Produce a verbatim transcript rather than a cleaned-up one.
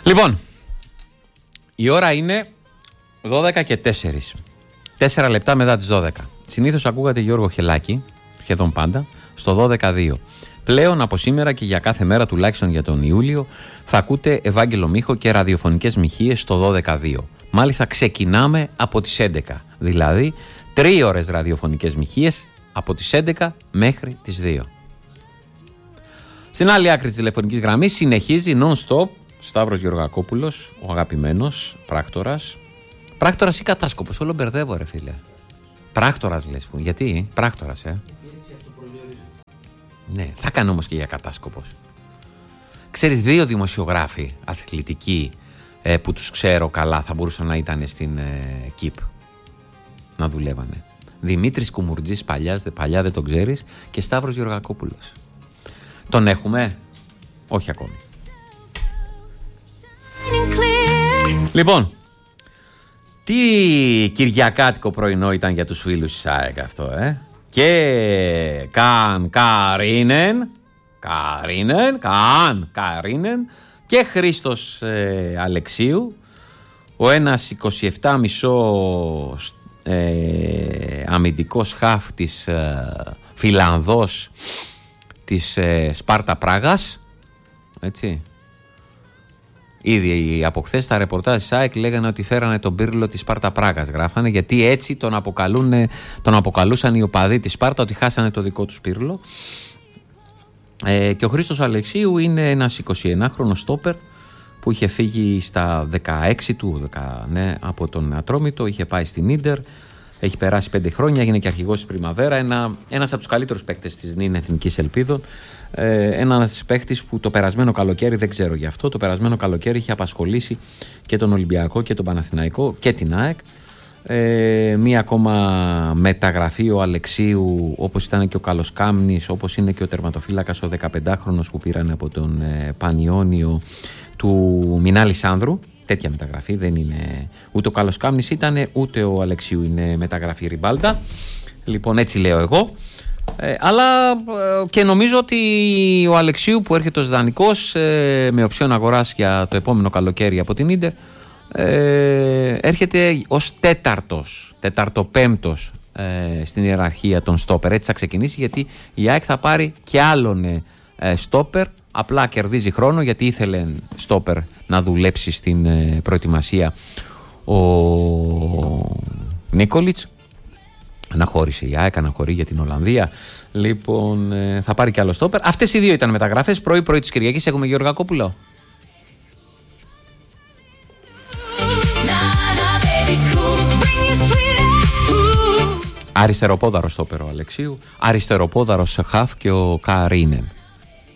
Λοιπόν, η ώρα είναι δώδεκα και τέσσερα. τέσσερα λεπτά μετά τις δώδεκα. Συνήθως ακούγατε Γιώργο Χελάκη, σχεδόν πάντα, στο δώδεκα δύο. Πλέον από σήμερα και για κάθε μέρα, τουλάχιστον για τον Ιούλιο, θα ακούτε Ευάγγελο Μίχο και ραδιοφωνικές μοιχείες στο δώδεκα δύο. Μάλιστα ξεκινάμε από τις έντεκα. Δηλαδή, τρεις ώρες ραδιοφωνικές μοιχείες από τις έντεκα μέχρι τις δύο. Στην άλλη άκρη της τηλεφωνικής γραμμής συνεχίζει non-stop Σταύρος Γεωργακόπουλος, ο αγαπημένος πράκτορας. Πράκτορας ή κατάσκοπος, όλο μπερδεύω ρε φίλε. Πράκτορας λες που, γιατί, πράκτορας ε. Ναι, θα κάνω όμως και για κατάσκοπος. Ξέρεις, δύο δημοσιογράφοι αθλητικοί ε, που τους ξέρω καλά θα μπορούσαν να ήταν στην ε, ΚΙΠ να δουλεύανε. Δημήτρης Κουμουρτζής παλιά, παλιά δεν τον ξέρεις, και Σταύρος Γεωργακόπουλος. Τον έχουμε? Όχι ακόμη. Λοιπόν, τι κυριακάτικο πρωινό ήταν για τους φίλους της ΑΕΚ αυτό, ε. Και καν Καρίνεν, Καρίνεν, καν Καρίνεν και Χρήστος ε, Αλεξίου, ο ένας είκοσι επτά κόμμα πέντε ε, αμυντικός χαφ της ε, Φιλανδός της ε, Σπάρτα Πράγας, έτσι. Ήδη από χθες τα ρεπορτάζ της ΑΕΚ λέγανε ότι φέρανε τον Πύρλο της Σπάρτα Πράγας, γράφανε, γιατί έτσι τον, αποκαλούν, τον αποκαλούσαν οι οπαδοί της Σπάρτα, ότι χάσανε το δικό τους Πύρλο. Ε, και ο Χρήστος Αλεξίου είναι ένας εικοσιενάχρονος στόπερ που είχε φύγει στα δεκαέξι του δέκα, ναι, από τον Ατρόμητο, είχε πάει στην Ίντερ, έχει περάσει πέντε χρόνια, έγινε και αρχηγός της Πριμαβέρα, ένα, ένας από τους καλύτερους παίκτες της ΝΙΝ Εθνικής Ελπίδων. Ε, ένας παίκτης που το περασμένο καλοκαίρι, δεν ξέρω γι' αυτό, το περασμένο καλοκαίρι είχε απασχολήσει και τον Ολυμπιακό και τον Παναθηναϊκό και την ΑΕΚ. Ε, μία ακόμα μεταγραφή ο Αλεξίου, όπως ήταν και ο Καλοσκάμνης, όπως είναι και ο τερματοφύλακας ο δεκαπεντάχρονος που πήραν από τον ε, Πανιόνιο του Μινάλη Σάνδρου. Τέτοια μεταγραφή, δεν είναι ούτε ο Καλοσκάμνης ήταν, ούτε ο Αλεξίου είναι μεταγραφή Ριμπάλτα. Λοιπόν, έτσι λέω εγώ. Ε, αλλά ε, και νομίζω ότι ο Αλεξίου που έρχεται ως δανεικός ε, με οψιόν αγοράς για το επόμενο καλοκαίρι από την Ίντερ, ε, έρχεται ως τέταρτος, τεταρτοπέμπτος ε, στην ιεραρχία των στόπερ. Έτσι θα ξεκινήσει, γιατί η ΑΕΚ θα πάρει και άλλον ε, στόπερ. Απλά κερδίζει χρόνο, γιατί ήθελε στόπερ να δουλέψει στην ε, προετοιμασία ο Νίκολιτς. Αναχώρησε η ΑΕΚ, αναχωρεί για την Ολλανδία. Λοιπόν, ε, θα πάρει και άλλο στόπερ. Αυτές οι δύο ήταν μεταγραφές. Πρωί-πρωί της Κυριακής έχουμε Γεωργακόπουλο. Αριστεροπόδαρος στόπερ ο Αλεξίου, αριστεροπόδαρος χαφ και ο Καρίνεν.